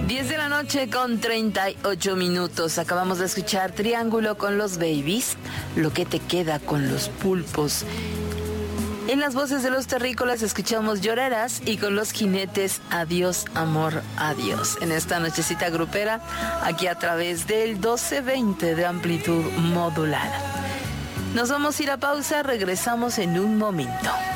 10 de la noche con 38 minutos. Acabamos de escuchar Triángulo con los Babies, Lo que te queda con los Pulpos. En las voces de los terrícolas escuchamos Llorarás y con los Jinetes Adiós, amor, adiós. En esta nochecita grupera, aquí a través del 1220 de amplitud modulada. Nos vamos a ir a pausa, regresamos en un momento.